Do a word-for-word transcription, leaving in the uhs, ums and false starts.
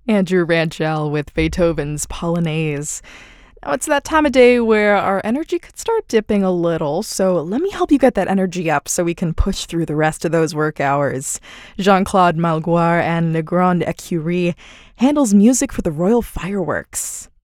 Andrew Ranchel with Beethoven's Polonaise. Now, it's that time of day where our energy could start dipping a little, so let me help you get that energy up so we can push through the rest of those work hours. Jean-Claude Malgoire and Le Grand Écurie handles music for the Royal Fireworks.